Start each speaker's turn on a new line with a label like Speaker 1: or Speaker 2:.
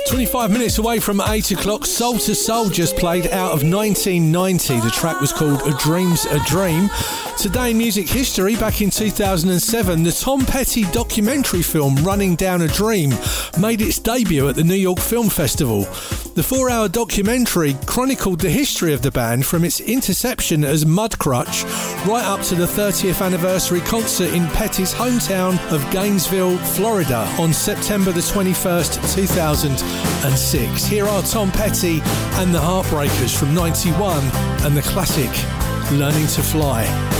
Speaker 1: 25 minutes away from 8 o'clock, Soul to Soul just played out of 1990. The track was called A Dream's a Dream. Today in music history, back in 2007, the Tom Petty documentary film Running Down a Dream made its debut at the New York Film Festival. The 4-hour documentary chronicled the history of the band from its inception as Mudcrutch right up to the 30th anniversary concert in Petty's hometown of Gainesville, Florida on September the 21st, 2006. Here are Tom Petty and the Heartbreakers from 91 and the classic Learning to Fly.